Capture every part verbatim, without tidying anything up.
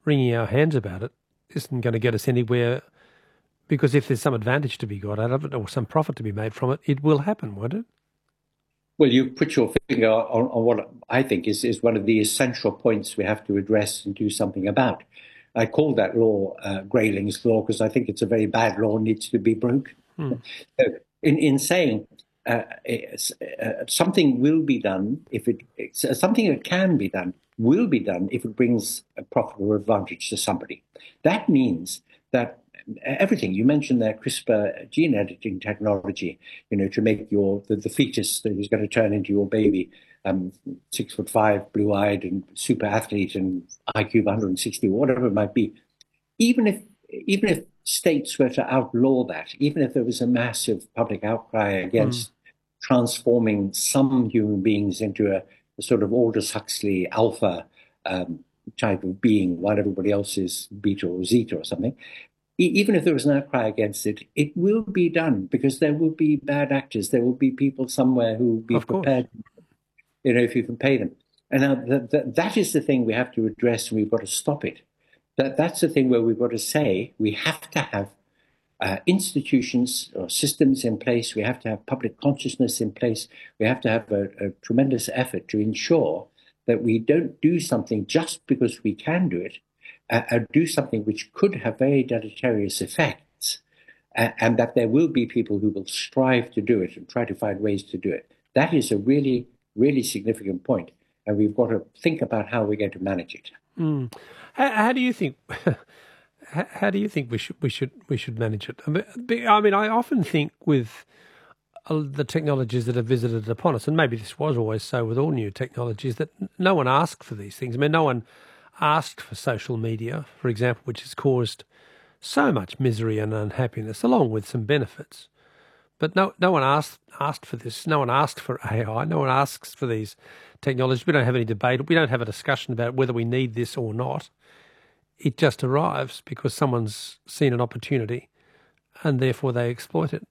wringing our hands about it isn't going to get us anywhere, because if there's some advantage to be got out of it or some profit to be made from it, it will happen, won't it? Well, you put your finger on, on what I think is, is one of the essential points we have to address and do something about. I call that law uh, Grayling's law because I think it's a very bad law, needs to be broken. Hmm. So in, in saying uh, uh, something will be done, if it it's, uh, something that can be done will be done if it brings a profitable advantage to somebody. That means that everything you mentioned there, CRISPR gene editing technology, you know, to make your the, the fetus that is going to turn into your baby, um, six foot five, blue-eyed, and super athlete, and I Q of one hundred sixty, whatever it might be. Even if even if states were to outlaw that, even if there was a massive public outcry against mm. transforming some human beings into a, a sort of Aldous Huxley alpha um, type of being, while everybody else is beta or zeta or something. Even if there was an outcry against it, it will be done because there will be bad actors. There will be people somewhere who will be of prepared, course. you know, if you can pay them. And now that, that, that is the thing we have to address, and we've got to stop it. That That's the thing where we've got to say we have to have uh, institutions or systems in place. We have to have public consciousness in place. We have to have a, a tremendous effort to ensure that we don't do something just because we can do it, Uh, and do something which could have very deleterious effects, uh, and that there will be people who will strive to do it and try to find ways to do it. That is a really, really significant point, and we've got to think about how we're going to manage it. Mm. How, how do you think? how, how do you think we should we should we should manage it? I mean, I, mean, I often think with the technologies that have visited upon us, and maybe this was always so with all new technologies, that no one asked for these things. I mean, no one asked for social media, for example, which has caused so much misery and unhappiness, along with some benefits. But no, no one asked asked for this. No one asked for A I. No one asks for these technologies. We don't have any debate. We don't have a discussion about whether we need this or not. It just arrives because someone's seen an opportunity, and therefore they exploit it.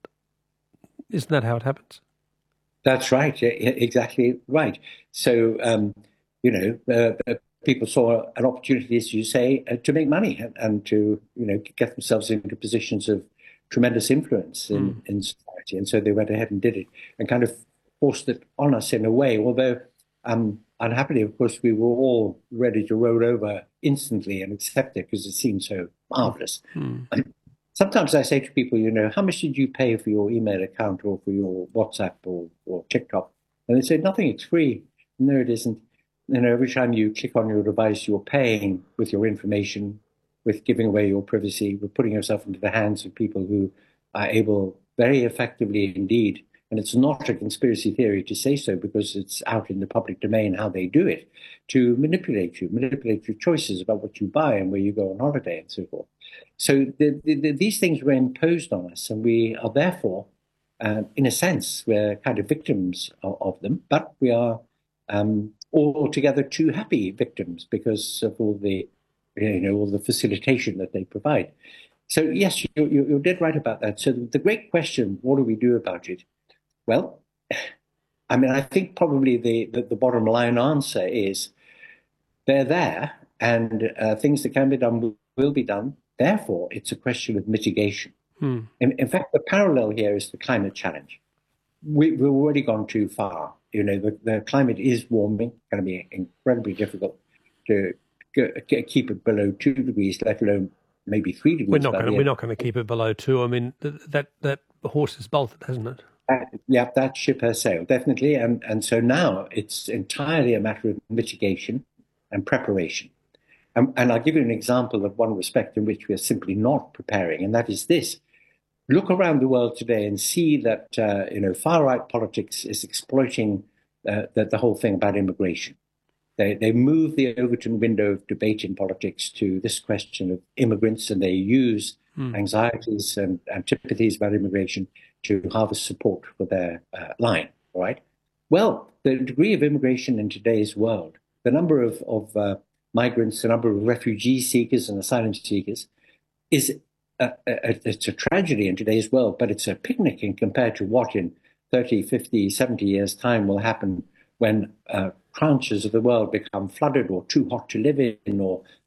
Isn't that how it happens? That's right. Exactly right. So, um, you know, uh, people saw an opportunity, as you say, uh, to make money and, and to, you know, get themselves into positions of tremendous influence in, mm. in society. And so they went ahead and did it and kind of forced it on us in a way, although um, unhappily, of course, we were all ready to roll over instantly and accept it because it seemed so marvelous. Mm. Sometimes I say to people, you know, how much did you pay for your email account or for your WhatsApp or, or TikTok? And they say, nothing, it's free. No, it isn't. You know, every time you click on your device, you're paying with your information, with giving away your privacy, with putting yourself into the hands of people who are able very effectively indeed, and it's not a conspiracy theory to say so because it's out in the public domain how they do it, to manipulate you, manipulate your choices about what you buy and where you go on holiday and so forth. So the, the, the, these things were imposed on us, and we are therefore, um, in a sense, we're kind of victims of, of them, but we are um, altogether too happy victims because of all the, you know, all the facilitation that they provide. So yes, you, you, you're dead right about that. So the great question, what do we do about it? Well, I mean, I think probably the, the, the bottom line answer is they're there, and uh, things that can be done will, will be done. Therefore, it's a question of mitigation. Hmm. In, in fact, the parallel here is the climate challenge. We, we've already gone too far. You know, the, the climate is warming, going to be incredibly difficult to g- keep it below two degrees, let alone maybe three degrees. We're not going to, we're not going to keep it below two. I mean, th- that that horse has bolted, hasn't it? Uh, yeah, that ship has sailed, definitely. And, and so now it's entirely a matter of mitigation and preparation. And, and I'll give you an example of one respect in which we are simply not preparing, and that is this. Look around the world today and see that, uh, you know, far-right politics is exploiting uh, the, the whole thing about immigration. They, they move the Overton window of debate in politics to this question of immigrants, and they use mm. anxieties and antipathies about immigration to harvest support for their uh, line, all right? Well, the degree of immigration in today's world, the number of, of uh, migrants, the number of refugee seekers and asylum seekers is a, a, it's a tragedy in today's world, but it's a picnic in compared to what in thirty, fifty, seventy years' time will happen when uh, tranches of the world become flooded or too hot to live in, or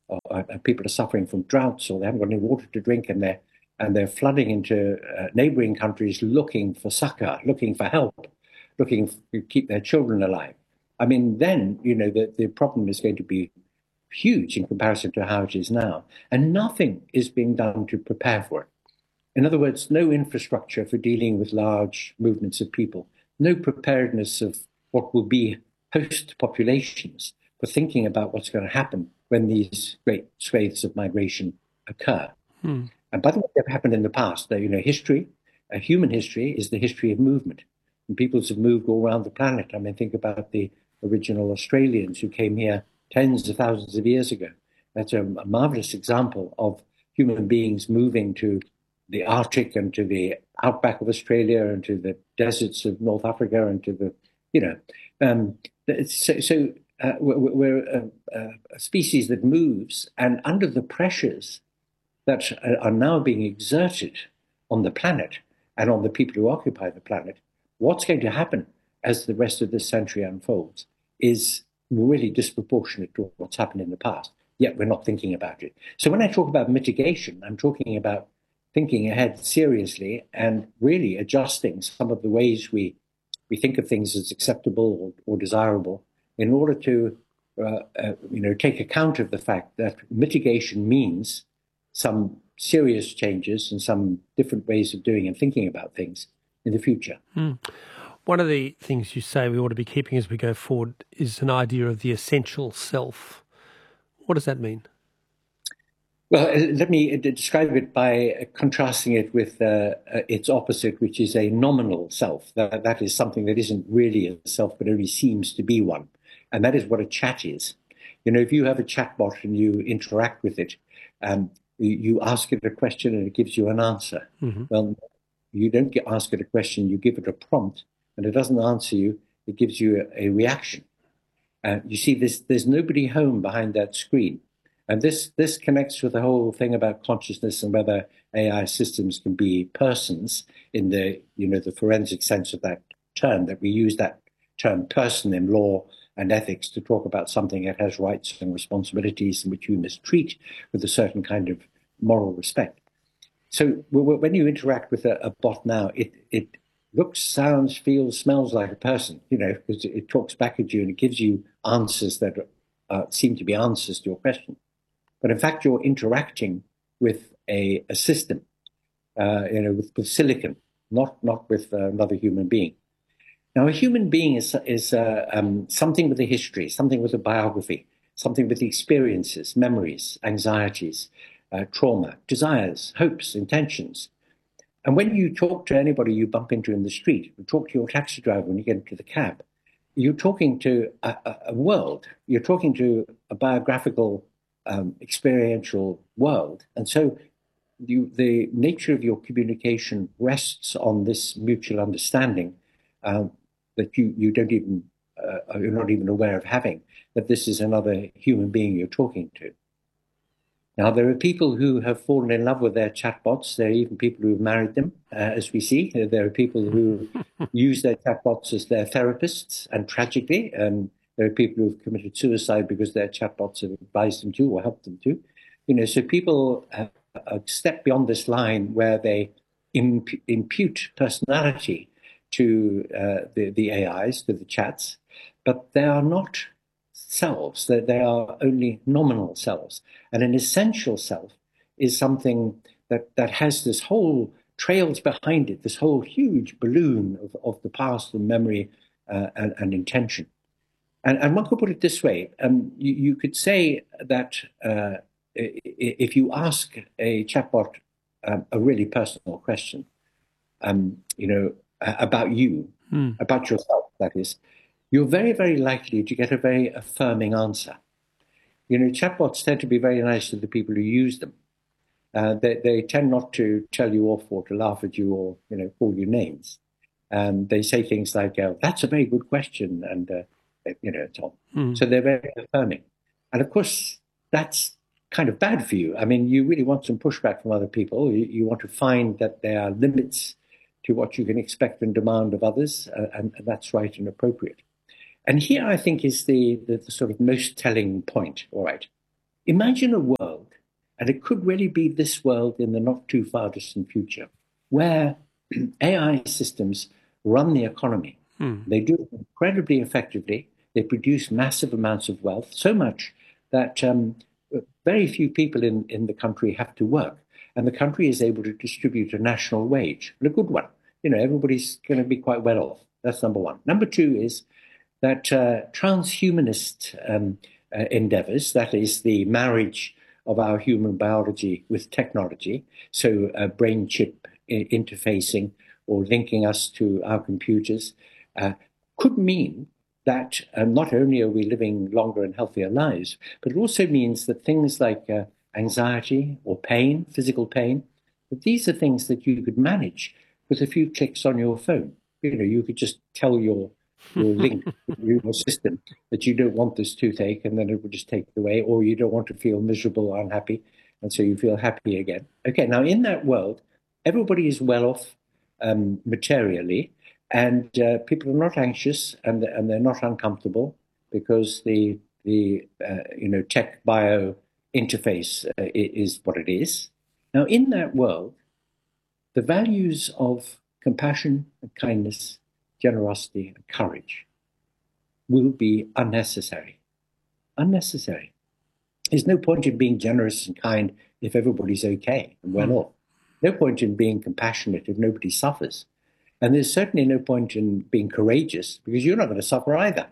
or, or people are suffering from droughts, or they haven't got any water to drink, and they're and they're flooding into uh, neighboring countries looking for succor, looking for help, looking to keep their children alive. I mean, then, you know, the, the problem is going to be huge in comparison to how it is now. And nothing is being done to prepare for it. In other words, no infrastructure for dealing with large movements of people, no preparedness of what will be host populations for thinking about what's going to happen when these great swathes of migration occur. Hmm. And by the way, they've happened in the past. You know, history, uh, human history is the history of movement. And peoples have moved all around the planet. I mean, think about the original Australians who came here tens of thousands of years ago. That's a, a marvelous example of human beings moving to the Arctic and to the outback of Australia and to the deserts of North Africa and to the, you know, um, so, so uh, we're, we're a, a species that moves, and under the pressures that are now being exerted on the planet and on the people who occupy the planet, what's going to happen as the rest of this century unfolds is really disproportionate to what's happened in the past, yet we're not thinking about it. So when I talk about mitigation, I'm talking about thinking ahead seriously and really adjusting some of the ways we, we think of things as acceptable or, or desirable in order to uh, uh, you know, take account of the fact that mitigation means some serious changes and some different ways of doing and thinking about things in the future. Mm. One of the things you say we ought to be keeping as we go forward is an idea of the essential self. What does that mean? Well, let me describe it by contrasting it with uh, its opposite, which is a nominal self. That, that is something that isn't really a self, but only seems to be one. And that is what a chat is. You know, if you have a chatbot and you interact with it, um, you ask it a question and it gives you an answer. Mm-hmm. Well, you don't get, ask it a question, you give it a prompt, and it doesn't answer you, it gives you a, a reaction. Uh, you see, there's, there's nobody home behind that screen. And this, this connects with the whole thing about consciousness and whether A I systems can be persons in the, you know, the forensic sense of that term, that we use that term person in law and ethics to talk about something that has rights and responsibilities and which you must treat with a certain kind of moral respect. So when you interact with a, a bot now, it, it looks, sounds, feels, smells like a person, you know, because it talks back at you and it gives you answers that uh, seem to be answers to your question. But in fact, you're interacting with a, a system, uh, you know, with, with silicon, not, not with uh, another human being. Now, a human being is, is uh, um, something with a history, something with a biography, something with experiences, memories, anxieties, uh, trauma, desires, hopes, intentions. And when you talk to anybody you bump into in the street, you talk to your taxi driver when you get into the cab, you're talking to a, a, a world. You're talking to a biographical, um, experiential world. And so you, the nature of your communication rests on this mutual understanding um, that you, you don't even, uh, you're not even aware of having, that this is another human being you're talking to. Now, there are people who have fallen in love with their chatbots. There are even people who have married them, uh, as we see. There are people who use their chatbots as their therapists, and tragically, um, there are people who have committed suicide because their chatbots have advised them to or helped them to. You know, so people have a step beyond this line where they imp- impute personality to uh, the, the A Is, to the chats, but they are not selves, that they are only nominal selves. And an essential self is something that, that has this whole, trails behind it, this whole huge balloon of, of the past and memory uh, and, and intention. And, and one could put it this way, um, you, you could say that uh, if you ask a chatbot um, a really personal question, um, you know, about you, mm. about yourself, that is, you're very, very likely to get a very affirming answer. You know, chatbots tend to be very nice to the people who use them. Uh, they, they tend not to tell you off or to laugh at you or, you know, call you names. Um, they say things like, oh, that's a very good question, and, uh, you know, so on. Mm. So they're very affirming. And, of course, that's kind of bad for you. I mean, you really want some pushback from other people. You, you want to find that there are limits to what you can expect and demand of others, uh, and, and that's right and appropriate. And here, I think, is the, the, the sort of most telling point. All right, Imagine a world, and it could really be this world in the not too far distant future, where A I systems run the economy. Hmm. They do it incredibly effectively. They produce massive amounts of wealth, so much that um, very few people in, in the country have to work. And the country is able to distribute a national wage, and a good one. You know, everybody's going to be quite well off. That's number one. Number two is that uh, transhumanist um, uh, endeavors, that is the marriage of our human biology with technology, so uh, brain chip I- interfacing or linking us to our computers, uh, could mean that uh, not only are we living longer and healthier lives, but it also means that things like uh, anxiety or pain, physical pain, that these are things that you could manage with a few clicks on your phone. You know, you could just tell your your link, your system, that you don't want this toothache, and then it would just take it away, or you don't want to feel miserable or unhappy, and so you feel happy again. Okay, now in that world, everybody is well off um, materially, and uh, people are not anxious and and they're not uncomfortable because the the uh, you know tech bio interface uh, is what it is. Now in that world, the values of compassion and kindness, generosity and courage will be unnecessary. Unnecessary. There's no point in being generous and kind if everybody's okay and well off. No point in being compassionate if nobody suffers. And there's certainly no point in being courageous because you're not going to suffer either.